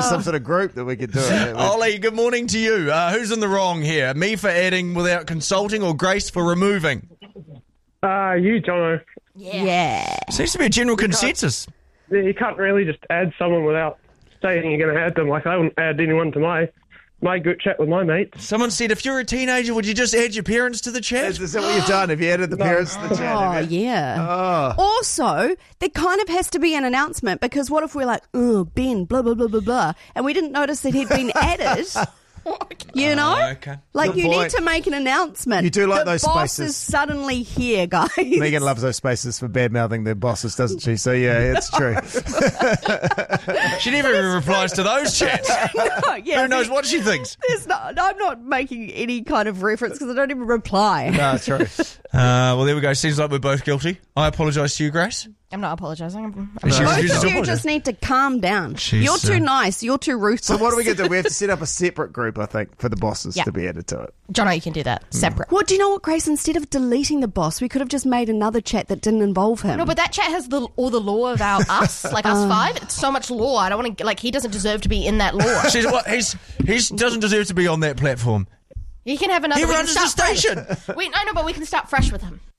was some sort of group that we could do it. Ollie, good morning to you. Who's in the wrong here? Me for adding without consulting or Grace for removing? You, Jono. Yeah. Seems to be a general consensus. You can't really just add someone without saying you're going to add them. Like, I wouldn't add anyone to my group chat with my mates. Someone said, if you're a teenager, would you just add your parents to the chat? Is that what you've done? Have you added the parents to the chat? Oh, Have you? yeah. Oh. Also, there kind of has to be an announcement, because what if we're like, oh, Ben, blah, blah, blah, blah, blah, and we didn't notice that he'd been added? You know? Okay. Like, Good you point. need to make an announcement. You do like the those boss spaces. is suddenly here, guys. Megan loves those spaces for bad-mouthing their bosses, doesn't she? So, yeah, it's true. She never even replies to those chats. No, yeah, Who knows what she thinks? I'm not making any kind of reference because I don't even reply. No, it's true. Well, there we go. Seems like we're both guilty. I apologise to you, Grace. I'm not apologising. She Both refuses of to you apologise. just need to calm down. She's, You're too nice. You're too ruthless. So what are we going to do? We have to set up a separate group, I think, for the bosses Yeah. to be added to it. Jono, you can do that separate. Well, do you know what, Grace? Instead of deleting the boss, we could have just made another chat that didn't involve him. No, but that chat has all the law about us, like us five. It's so much law. I don't want to, like, he doesn't deserve to be in that law. She's what? He doesn't deserve to be on that platform. He can have another. He we can runs the start fresh. station. I know, but we can start fresh with him.